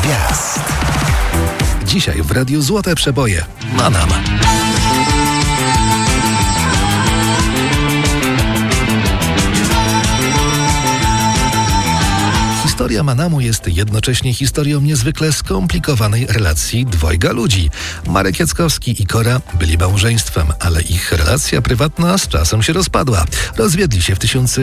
gwiazd. Dzisiaj w Radiu Złote Przeboje. Manam. Historia Manamu jest jednocześnie historią niezwykle skomplikowanej relacji dwojga ludzi. Marek Jackowski i Kora byli małżeństwem, ale ich relacja prywatna z czasem się rozpadła. Rozwiedli się w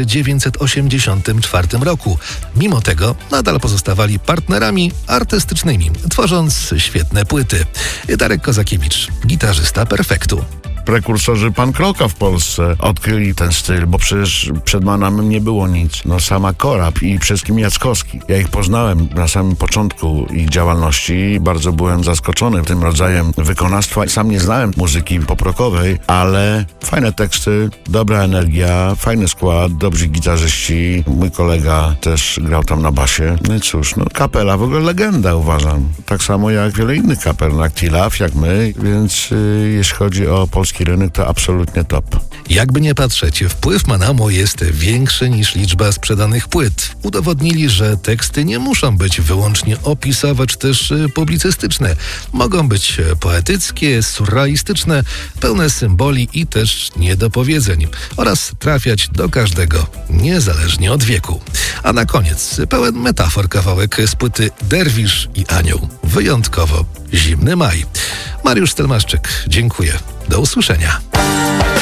1984 roku. Mimo tego nadal pozostawali partnerami artystycznymi, tworząc świetne płyty. Darek Kozakiewicz, gitarzysta Perfektu. Prekursorzy punk rocka w Polsce odkryli ten styl, bo przecież przed Manamem nie było nic. Sama Kora i przede wszystkim Jackowski. Ja ich poznałem na samym początku ich działalności i bardzo byłem zaskoczony tym rodzajem wykonawstwa. Sam nie znałem muzyki pop-rockowej, ale fajne teksty, dobra energia, fajny skład, dobrzy gitarzyści. Mój kolega też grał tam na basie. No i cóż, kapela w ogóle legenda, uważam. Tak samo jak wiele innych kapel, jak T-Love, jak my, więc jeśli chodzi o polski rynek, to absolutnie top. Jakby nie patrzeć, wpływ Manamu jest większy niż liczba sprzedanych płyt. Udowodnili, że teksty nie muszą być wyłącznie opisowe czy też publicystyczne. Mogą być poetyckie, surrealistyczne, pełne symboli i też niedopowiedzeń oraz trafiać do każdego, niezależnie od wieku. A na koniec pełen metafor kawałek z płyty Derwisz i Anioł. Wyjątkowo zimny maj. Mariusz Stelmaszczyk, dziękuję. Do usłyszenia.